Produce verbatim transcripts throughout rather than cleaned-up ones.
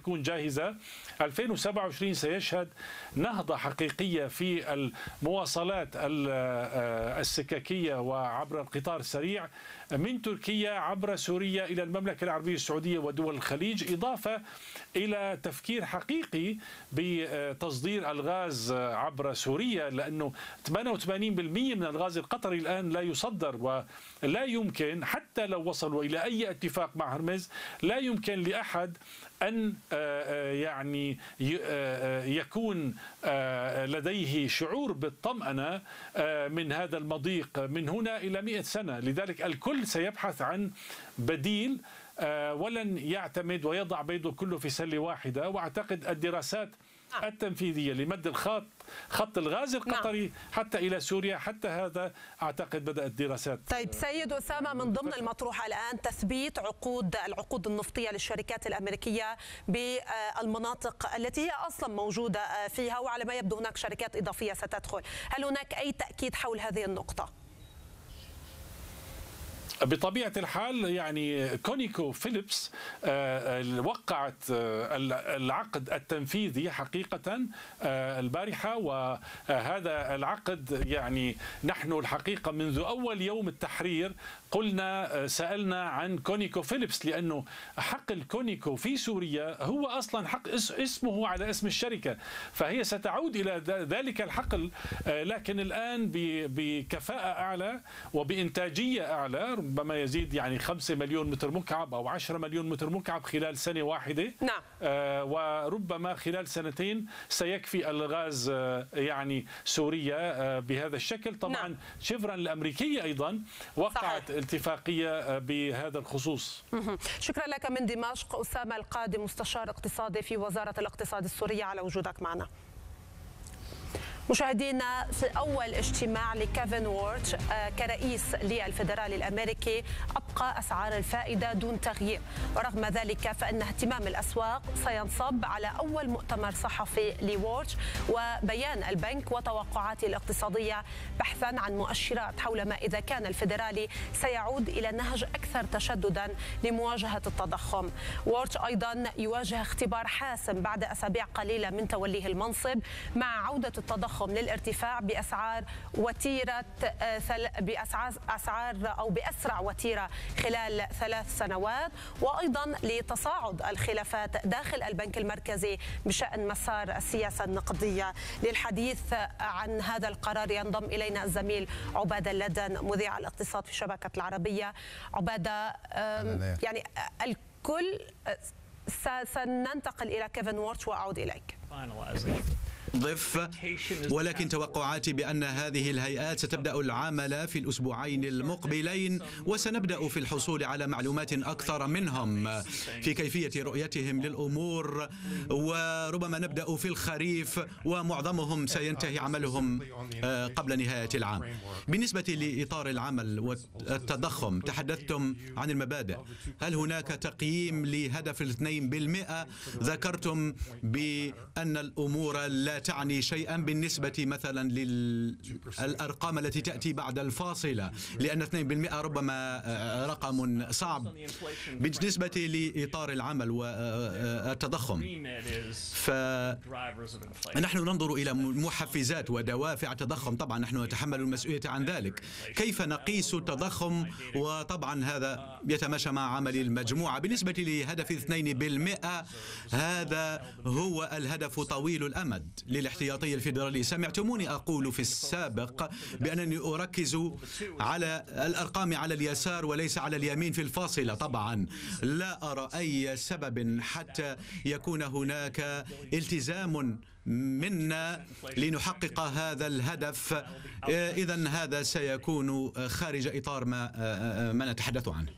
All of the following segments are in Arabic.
تكون جاهزة. ألفين وسبعة وعشرين سيشهد نهضة حقيقية في المواصلات السككية وعبر القطار السريع من تركيا عبر سوريا إلى المملكة العربية السعودية ودول الخليج، إضافة إلى تفكير حقيقي بتصدير الغاز عبر سوريا، لأنه ثمانية وثمانين بالمئة من الغاز القطري الآن لا يصدر، ولا يمكن حتى لو وصلوا إلى أي اتفاق مع هرمز لا يمكن لأحد أن يعني يكون لديه شعور بالطمأنة من هذا المضيق من هنا إلى مئة سنة. لذلك الكل سيبحث عن بديل ولن يعتمد ويضع بيضه كله في سلة واحدة. وأعتقد الدراسات التنفيذية لمد الخط خط الغاز القطري نعم. حتى إلى سوريا، حتى هذا أعتقد بدأت دراسات. طيب سيد أسامة، من ضمن المطروح الآن تثبيت عقود العقود النفطية للشركات الأمريكية بالمناطق التي هي أصلا موجودة فيها، وعلى ما يبدو هناك شركات إضافية ستدخل. هل هناك أي تأكيد حول هذه النقطة؟ بطبيعة الحال يعني كونيكو فيليبس وقعت العقد التنفيذي حقيقة البارحة، وهذا العقد يعني نحن الحقيقة منذ أول يوم التحرير قلنا سألنا عن كونيكو فيليبس، لأنه حقل كونيكو في سوريا هو أصلا حق اسمه على اسم الشركة، فهي ستعود إلى ذلك الحقل، لكن الآن بكفاءة أعلى وبإنتاجية أعلى، ربما يزيد يعني خمسة مليون متر مكعب أو عشرة مليون متر مكعب خلال سنة واحدة. نعم. آه وربما خلال سنتين سيكفي الغاز آه يعني سوريا آه بهذا الشكل. طبعا نعم. شيفرون الأمريكية أيضا وقعت صحيح. اتفاقية آه بهذا الخصوص. شكرا لك من دمشق أسامة القادي، مستشار اقتصادي في وزارة الاقتصاد السورية، على وجودك معنا. مشاهدينا، في أول اجتماع لكيفن وورتش كرئيس للفيدرالي الأمريكي أبقى أسعار الفائدة دون تغيير، ورغم ذلك فإن اهتمام الأسواق سينصب على أول مؤتمر صحفي لوورتش وبيان البنك وتوقعاته الاقتصادية بحثا عن مؤشرات حول ما إذا كان الفيدرالي سيعود إلى نهج أكثر تشددا لمواجهة التضخم. وورتش أيضا يواجه اختبار حاسم بعد أسابيع قليلة من توليه المنصب مع عودة التضخم للارتفاع بأسعار وتيرة بأسعار أسعار أو بأسرع وتيرة خلال ثلاث سنوات، وأيضا لتصاعد الخلافات داخل البنك المركزي بشأن مسار السياسة النقدية. للحديث عن هذا القرار ينضم إلينا الزميل عبادة اللدن مذيع الاقتصاد في شبكة العربية. عبادة، يعني الكل سننتقل إلى كيفن وورتش وأعود إليك. ضف ولكن توقعاتي بأن هذه الهيئات ستبدأ العمل في الأسبوعين المقبلين، وسنبدأ في الحصول على معلومات أكثر منهم في كيفية رؤيتهم للأمور، وربما نبدأ في الخريف ومعظمهم سينتهي عملهم قبل نهاية العام. بالنسبة لإطار العمل والتضخم، تحدثتم عن المبادئ. هل هناك تقييم لهدف الاثنين بالمئة؟ ذكرتم بأن الأمور لا تعني شيئا بالنسبة مثلا للأرقام التي تأتي بعد الفاصلة، لأن اثنين بالمئة ربما رقم صعب. بالنسبة لإطار العمل والتضخم، فنحن ننظر إلى محفزات ودوافع التضخم، طبعا نحن نتحمل المسؤولية عن ذلك. كيف نقيس التضخم؟ وطبعا هذا يتماشى مع عمل المجموعة. بالنسبة لهدف اثنين بالمئة، هذا هو الهدف طويل الأمد للاحتياطي الفيدرالي. سمعتموني أقول في السابق بأنني أركز على الأرقام على اليسار وليس على اليمين في الفاصلة. طبعا لا أرى أي سبب حتى يكون هناك التزام منا لنحقق هذا الهدف، إذن هذا سيكون خارج إطار ما, ما نتحدث عنه.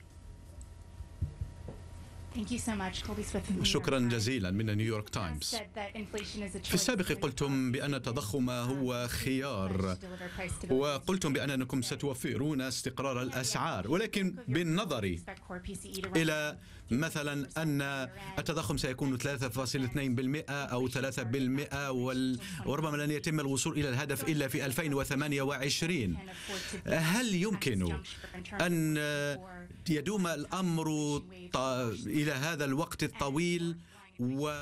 شكرا جزيلا من نيويورك تايمز. في السابق قلتم بأن التضخم هو خيار، وقلتم بأنكم ستوفرون استقرار الأسعار، ولكن بالنظر إلى مثلا أن التضخم سيكون ثلاثة فاصلة اثنين بالمئة أو ثلاثة بالمئة، وربما لن يتم الوصول إلى الهدف إلا في ألفين وثمانية وعشرين، هل يمكن أن يدوم الأمر إلى هذا الوقت الطويل؟ و